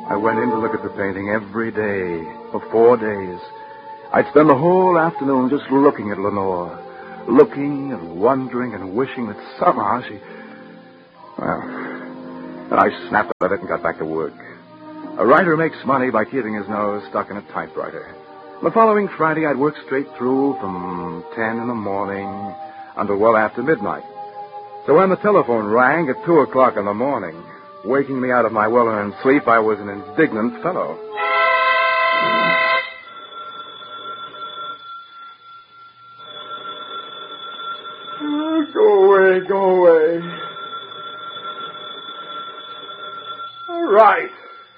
I went in to look at the painting every day for 4 days. I'd spend the whole afternoon just looking at Lenore. Looking and wondering and wishing that somehow she... Well, then I snapped at it and got back to work. A writer makes money by keeping his nose stuck in a typewriter. The following Friday, I'd work straight through from 10 in the morning until well after midnight. So when the telephone rang at 2 o'clock in the morning, waking me out of my well-earned sleep, I was an indignant fellow. Go away. All right.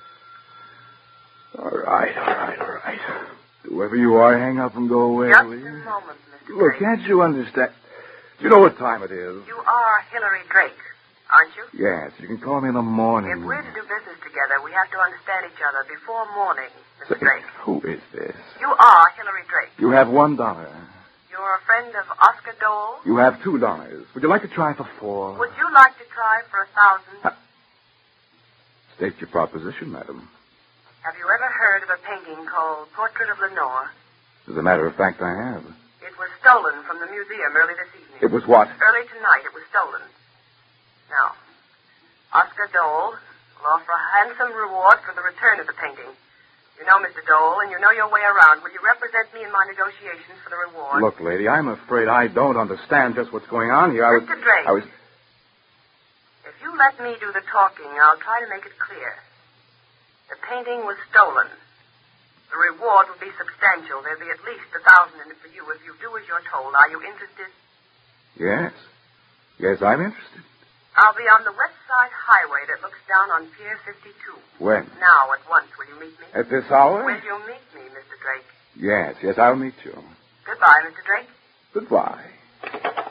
Whoever you are, hang up and go away, Just please. a moment, Mr. Look, Drake. can't you understand? Do you know what time it is? You are Hillary Drake, aren't you? Yes, you can call me in the morning. If we're to do business together, we have to understand each other before morning, Mr. Drake. Who is this? You are Hillary Drake. You have $1. You're a friend of Oscar Dole. You have $2. Would you like to try for 4? Would you like to try for 1,000? State your proposition, madam. Have you ever heard of a painting called Portrait of Lenore? As a matter of fact, I have. It was stolen from the museum early this evening. It was what? Early tonight, it was stolen. Now, Oscar Dole will offer a handsome reward for the return of the painting. You know Mr. Dole, and you know your way around. Will you represent me in my negotiations for the reward? Look, lady, I'm afraid I don't understand just what's going on here. Mr. Drake. If you let me do the talking, I'll try to make it clear. The painting was stolen. The reward will be substantial. There'll be at least 1,000 in it for you if you do as you're told. Are you interested? Yes. Yes, I'm interested. I'll be on the West Side Highway that looks down on Pier 52. When? Now, at once. Will you meet me? At this hour? Will you meet me, Mr. Drake? Yes, I'll meet you. Goodbye, Mr. Drake. Goodbye.